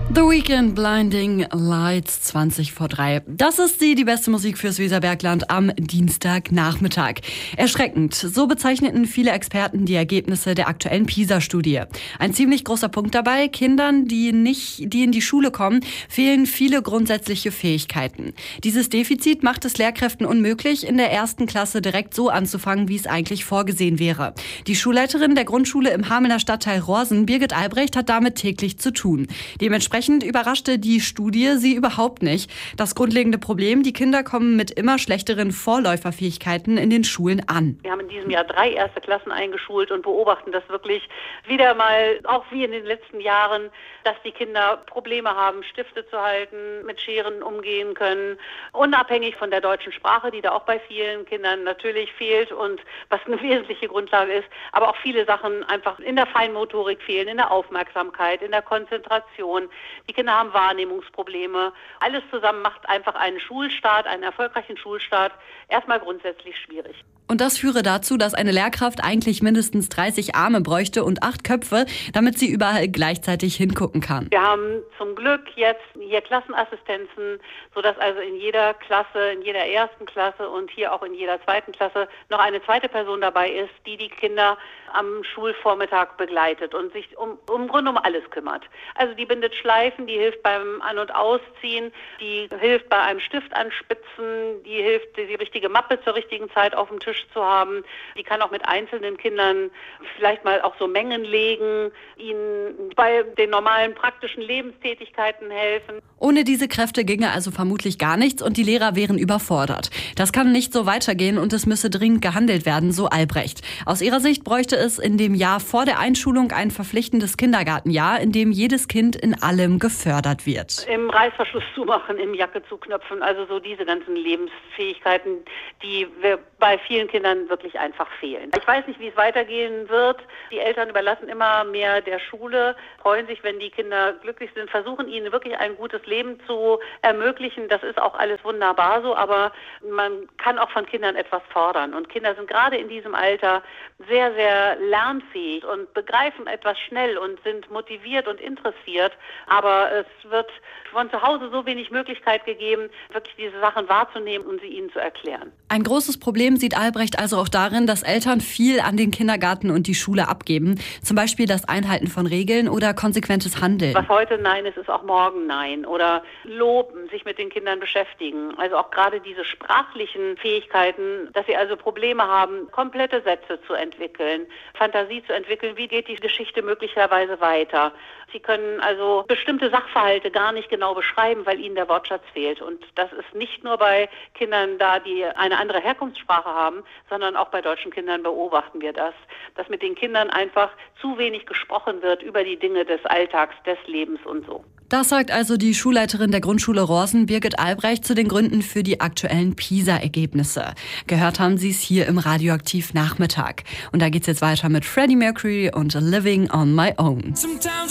The Weeknd, Blinding Lights, 20 vor 3. Das ist die beste Musik fürs Weserbergland am Dienstagnachmittag. Erschreckend, so bezeichneten viele Experten die Ergebnisse der aktuellen PISA-Studie. Ein ziemlich großer Punkt dabei: Kindern, die in die Schule kommen, fehlen viele grundsätzliche Fähigkeiten. Dieses Defizit macht es Lehrkräften unmöglich, in der ersten Klasse direkt so anzufangen, wie es eigentlich vorgesehen wäre. Die Schulleiterin der Grundschule im Hamelner Stadtteil Rorsen, Birgit Albrecht, hat damit täglich zu tun. Dementsprechend überraschte die Studie sie überhaupt nicht. Das grundlegende Problem: die Kinder kommen mit immer schlechteren Vorläuferfähigkeiten in den Schulen an. Wir haben in diesem Jahr 3 erste Klassen eingeschult und beobachten das wirklich wieder mal, auch wie in den letzten Jahren, dass die Kinder Probleme haben, Stifte zu halten, mit Scheren umgehen können, unabhängig von der deutschen Sprache, die da auch bei vielen Kindern natürlich fehlt und was eine wesentliche Grundlage ist, aber auch viele Sachen einfach in der Feinmotorik fehlen, in der Aufmerksamkeit, in der Konzentration. Die Kinder haben Wahrnehmungsprobleme. Alles zusammen macht einfach einen Schulstart, einen erfolgreichen Schulstart, erstmal grundsätzlich schwierig. Und das führe dazu, dass eine Lehrkraft eigentlich mindestens 30 Arme bräuchte und 8 Köpfe, damit sie überall gleichzeitig hingucken kann. Wir haben zum Glück jetzt hier Klassenassistenzen, sodass also in jeder Klasse, in jeder ersten Klasse und hier auch in jeder zweiten Klasse noch eine zweite Person dabei ist, die die Kinder am Schulvormittag begleitet und sich im Grunde um alles kümmert. Also die bindet Schleifen, die hilft beim An- und Ausziehen, die hilft bei einem Stift anspitzen, die hilft, die richtige Mappe zur richtigen Zeit auf dem Tisch zu haben. Die kann auch mit einzelnen Kindern vielleicht mal auch so Mengen legen, ihnen bei den normalen praktischen Lebenstätigkeiten helfen. Ohne diese Kräfte ginge also vermutlich gar nichts und die Lehrer wären überfordert. Das kann nicht so weitergehen und es müsse dringend gehandelt werden, so Albrecht. Aus ihrer Sicht bräuchte es in dem Jahr vor der Einschulung ein verpflichtendes Kindergartenjahr, in dem jedes Kind in allem gefördert wird. Im Reißverschluss zumachen, im Jacke zuknöpfen, also so diese ganzen Lebensfähigkeiten, die wir bei vielen Kindern wirklich einfach fehlen. Ich weiß nicht, wie es weitergehen wird. Die Eltern überlassen immer mehr der Schule, freuen sich, wenn die Kinder glücklich sind, versuchen ihnen wirklich ein gutes Leben zu ermöglichen. Das ist auch alles wunderbar so, aber man kann auch von Kindern etwas fordern. Und Kinder sind gerade in diesem Alter sehr, sehr lernfähig und begreifen etwas schnell und sind motiviert und interessiert. Aber es wird von zu Hause so wenig Möglichkeit gegeben, wirklich diese Sachen wahrzunehmen und sie ihnen zu erklären. Ein großes Problem sieht Albrecht also auch darin, dass Eltern viel an den Kindergarten und die Schule abgeben. Zum Beispiel das Einhalten von Regeln oder konsequentes Handeln. Was heute Nein ist, ist auch morgen Nein. Oder loben, sich mit den Kindern beschäftigen. Also auch gerade diese sprachlichen Fähigkeiten, dass sie also Probleme haben, komplette Sätze zu entwickeln, Fantasie zu entwickeln, wie geht die Geschichte möglicherweise weiter. Sie können also bestimmte Sachverhalte gar nicht genau beschreiben, weil ihnen der Wortschatz fehlt. Und das ist nicht nur bei Kindern da, die eine andere Herkunftssprache haben, sondern auch bei deutschen Kindern beobachten wir das, dass mit den Kindern einfach zu wenig gesprochen wird über die Dinge des Alltags, des Lebens und so. Das sagt also die Schulleiterin der Grundschule Rorsen, Birgit Albrecht, zu den Gründen für die aktuellen PISA-Ergebnisse. Gehört haben Sie es hier im Radioaktiv Nachmittag. Und da geht's jetzt weiter mit Freddie Mercury und Living on My Own.